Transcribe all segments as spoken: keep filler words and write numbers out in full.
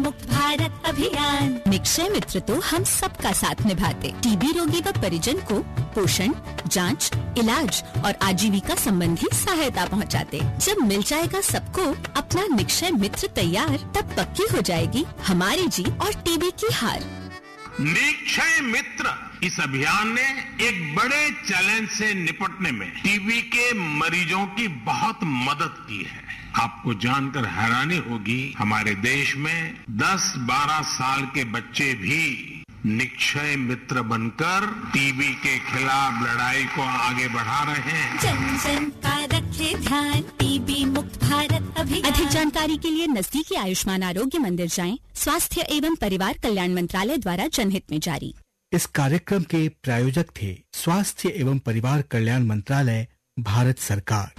मुक्त भारत अभियान। निक्षय मित्र तो हम सबका साथ निभाते, टीबी रोगी व परिजन को पोषण, जांच, इलाज और आजीविका संबंधी सहायता पहुंचाते। जब मिल जाएगा सबको अपना निक्षय मित्र तैयार, तब पक्की हो जाएगी हमारी जीत और टीबी की हार। निक्षय मित्र इस अभियान ने एक बड़े चैलेंज से निपटने में टीबी के मरीजों की बहुत मदद की है। आपको जानकर हैरानी होगी, हमारे देश में दस बारह साल के बच्चे भी निक्षय मित्र बनकर टीबी के खिलाफ लड़ाई को आगे बढ़ा रहे हैं। जन जन का रखे ध्यान, टीबी मुक्त भारत अभियान। अधिक जानकारी के लिए नजदीकी आयुष्मान आरोग्य मंदिर जाएं। स्वास्थ्य एवं परिवार कल्याण मंत्रालय द्वारा जनहित में जारी। इस कार्यक्रम के प्रायोजक थे स्वास्थ्य एवं परिवार कल्याण मंत्रालय, भारत सरकार।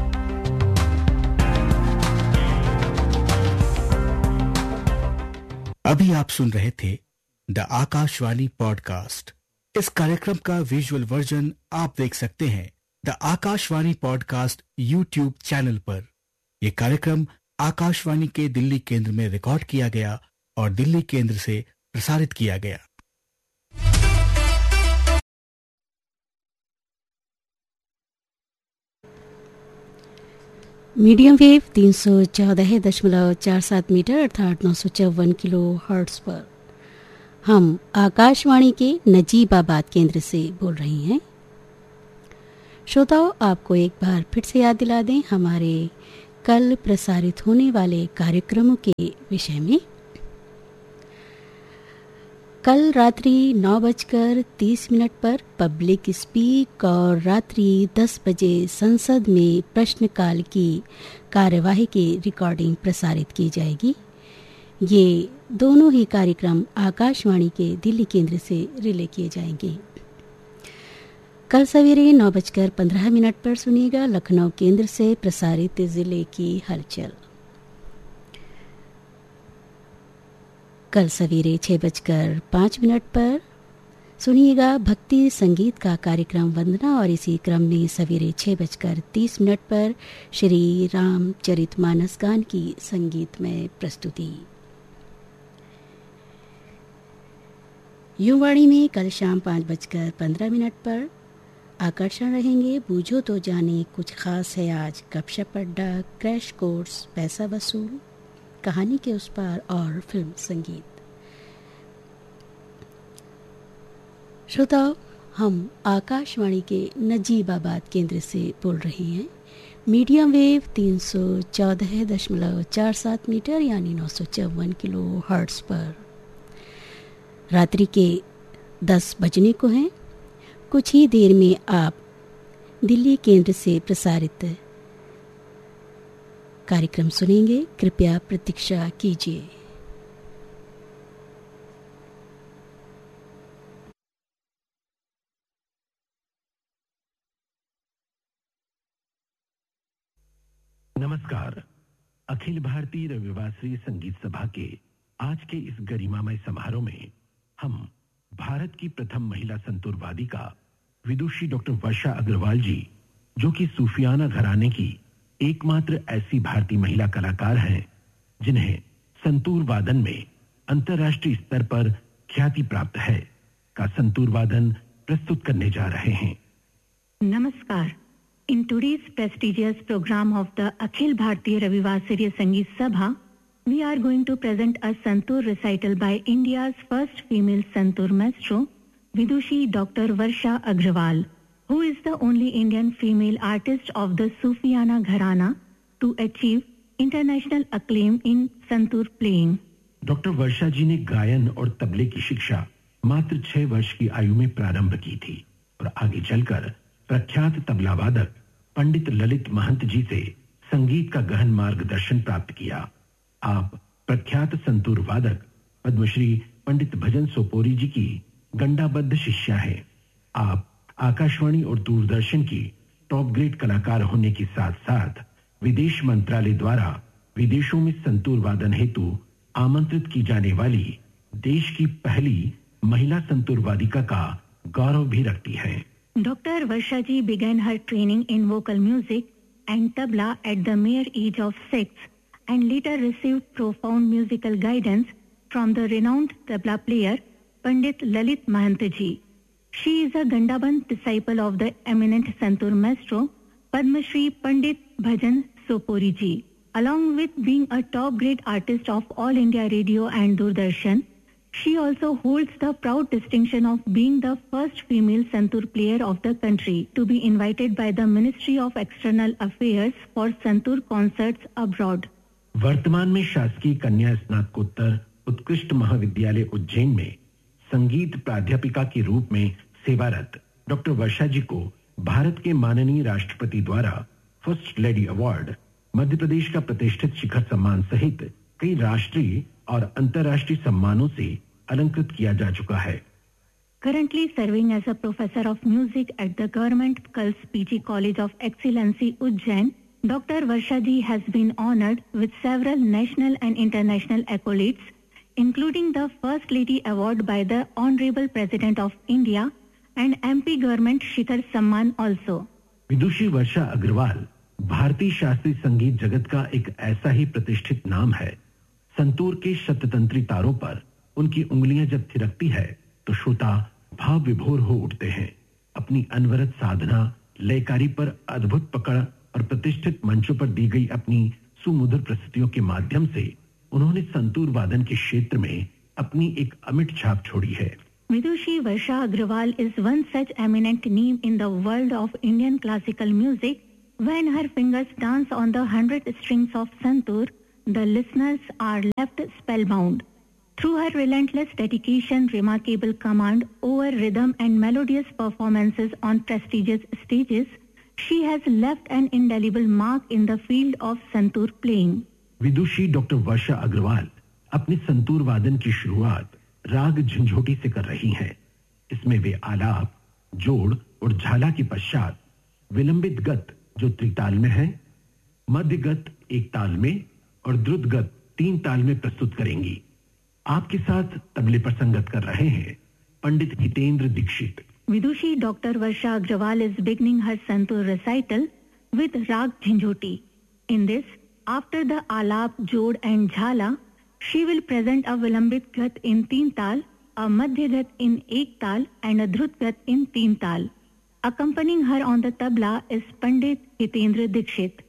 अभी आप सुन रहे थे द आकाशवाणी पॉडकास्ट। इस कार्यक्रम का विजुअल वर्जन आप देख सकते हैं the Akashvani podcast YouTube channel पर। यह कार्यक्रम आकाशवाणी के दिल्ली केंद्र में रिकॉर्ड किया गया और दिल्ली केंद्र से प्रसारित किया गया। मीडियम वेव तीन सौ चौदह दशमलव चार सात मीटर अर्थात नौ सौ चौवन किलो हर्ट्ज पर हम आकाशवाणी के नजीबाबाद केंद्र से बोल रही हैं। श्रोताओं, आपको एक बार फिर से याद दिला दें हमारे कल प्रसारित होने वाले कार्यक्रमों के विषय में। कल रात्रि नौ बजकर तीस मिनट पर पब्लिक स्पीक और रात्रि दस बजे संसद में प्रश्नकाल की कार्यवाही की रिकॉर्डिंग प्रसारित की जाएगी। ये दोनों ही कार्यक्रम आकाशवाणी के दिल्ली केंद्र से रिले किए जाएंगे। कल सवेरे नौ बजकर पंद्रह मिनट पर सुनिएगा लखनऊ केंद्र से प्रसारित जिले की हलचल। कल सवेरे छह बजकर पाँच मिनट पर सुनिएगा भक्ति संगीत का कार्यक्रम वंदना और इसी क्रम में सवेरे छह बजकर तीस मिनट पर श्री रामचरितमानस गान की संगीतमय प्रस्तुति। युवाणी में कल शाम पाँच बजकर पंद्रह मिनट पर आकर्षण रहेंगे बूझो तो जाने कुछ खास है आज, गपशप अड्डा, क्रैश कोर्स, पैसा वसूल, कहानी के उस पार और फिल्म संगीत। श्रोताओं, हम आकाशवाणी के नजीबाबाद केंद्र से बोल रहे हैं। मीडियम वेव तीन सौ चौदह दशमलव चार सात मीटर यानी नौ सौ चौवन किलो हर्ट्ज पर रात्रि के दस बजने को हैं। कुछ ही देर में आप दिल्ली केंद्र से प्रसारित कार्यक्रम सुनेंगे। कृपया प्रतीक्षा कीजिए। नमस्कार। अखिल भारतीय रविवासरी संगीत सभा के आज के इस गरिमामय समारोह में हम भारत की प्रथम महिला संतूर वादिका विदुषी डॉक्टर वर्षा अग्रवाल जी, जो कि सूफियाना घराने की एकमात्र ऐसी भारतीय महिला कलाकार हैं जिन्हें संतूर वादन में अंतर्राष्ट्रीय स्तर पर ख्याति प्राप्त है, का संतूर वादन प्रस्तुत करने जा रहे हैं। नमस्कार। In today's prestigious program of the Akhil Bharatiya Ravivasariya Sangeet Sabha, we are going to present a santoor recital by India's first female santoor maestro, Vidushi Doctor Varsha Agrawal, who is the only Indian female artist of the Sufiana Gharana to achieve international acclaim in santoor playing. Doctor वर्षा जी ने गायन और तबले की शिक्षा मात्र छह वर्ष की आयु में प्रारंभ की थी और आगे चलकर प्रख्यात तबला वादक पंडित ललित महंत जी से संगीत का गहन मार्गदर्शन प्राप्त किया। आप प्रख्यात संतूर वादक पद्मश्री पंडित भजन सोपोरी जी की गंडाबद्ध शिष्या हैं। आप आकाशवाणी और दूरदर्शन की टॉप ग्रेड कलाकार होने के साथ साथ विदेश मंत्रालय द्वारा विदेशों में संतूर वादन हेतु आमंत्रित की जाने वाली देश की पहली महिला संतूर वादिका का गौरव भी रखती हैं। Doctor Varsha ji began her training in vocal music and tabla at the mere age of six and later received profound musical guidance from the renowned tabla player Pandit Lalit Mahantji. She is a Gandaband disciple of the eminent Santur maestro Padma Shri Pandit Bhajan Sopori ji. Along with being a top-grade artist of All India Radio and Doordarshan, she also holds the proud distinction of being the first female Santur player of the country to be invited by the Ministry of External Affairs for Santur concerts abroad. वर्तमान में शासकीय कन्या स्नातकोत्तर उत्कृष्ट महाविद्यालय उज्जैन में संगीत प्राध्यापिका के रूप में सेवारत डॉक्टर वर्षा जी को भारत के माननीय राष्ट्रपति द्वारा first lady award, Madhya Pradesh का प्रतिष्ठित शिखर सम्मान सहित कई राष्ट्रीय और अंतर्राष्ट्रीय सम्मानों से अलंकृत किया जा चुका है. Currently serving as a professor of music at the Government Cults P G College of Excellency Ujjain, Doctor Varsha ji has been honored with several national and international accolades, including the First Lady Award by the Honorable President of India and M P Government Shikhar Samman also. विदुषी वर्षा अग्रवाल भारतीय शास्त्रीय संगीत जगत का एक ऐसा ही प्रतिष्ठित नाम है. संतूर के शततंत्री तारों पर उनकी उंगलियां जब थिरकती है तो श्रोता भाव विभोर हो उठते हैं. अपनी अनवरत साधना, लयकारी पर अद्भुत पकड़ और प्रतिष्ठित मंचों पर दी गई अपनी सुमधुर प्रस्तुतियों के माध्यम से उन्होंने संतूर वादन के क्षेत्र में अपनी एक अमिट छाप छोड़ी है. Vidushi Varsha Agrawal is one such eminent name in the world of Indian classical music. When her fingers dance on the hundred strings of Santur, the listeners are left spellbound. Through her relentless dedication, remarkable command over rhythm and melodious performances on prestigious stages, she has left an indelible mark in the field of Santur playing. Vidushi doctor वर्षा अग्रवाल अपने संतूर वादन की शुरुआत राग झंझोटी से कर रही हैं. इसमें वे आलाप, जोड़ और झाला के पश्चात विलंबित गत जो त्रिताल में है, मध्य गत एक ताल में और द्रुत गत तीन ताल में प्रस्तुत करेंगी. आपके साथ तबले पर संगत कर रहे हैं पंडित Hitendra Dixit. Vidushi Doctor Varsha Agrawal is beginning her Santur recital with Rag Jhinjhoti. In this, after the alap, jod and jhala, she will present a vilambit gat in teen tal, a madhya gat in ek tal and a drut gat in teen tal. Accompanying her on the tabla is Pandit Hitendra Dikshit.